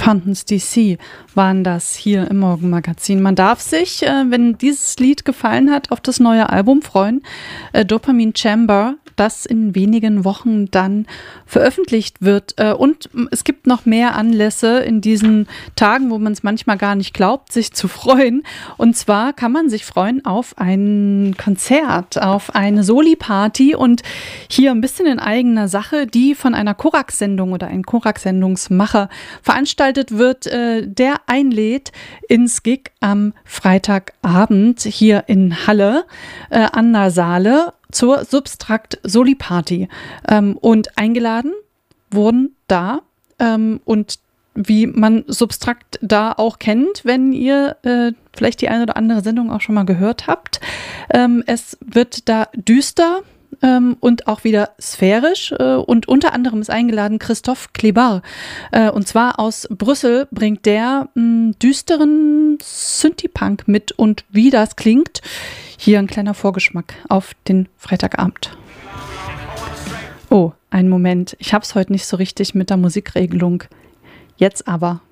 Fountains DC waren das hier im Morgenmagazin. Man darf sich, wenn dieses Lied gefallen hat, auf das neue Album freuen. Dopamine Chamber, das in wenigen Wochen dann veröffentlicht wird. Und es gibt noch mehr Anlässe in diesen Tagen, wo man es manchmal gar nicht glaubt, sich zu freuen. Und zwar kann man sich freuen auf ein Konzert, auf eine Soli-Party und hier ein bisschen in eigener Sache, die von einer Korax-Sendung oder einem Korax-Sendungsmacher veranstaltet wird, der einlädt ins Gig am Freitagabend hier in Halle an der Saale zur Substrakt Soli Party. Und eingeladen wurden da und wie man Substrakt da auch kennt, wenn ihr vielleicht die eine oder andere Sendung auch schon mal gehört habt. Es wird da düster und auch wieder sphärisch und unter anderem ist eingeladen Christophe Clébar und zwar aus Brüssel bringt der düsteren Synthie-Punk mit und wie das klingt, hier ein kleiner Vorgeschmack auf den Freitagabend. Oh, einen Moment, ich hab's heute nicht so richtig mit der Musikregelung, jetzt aber.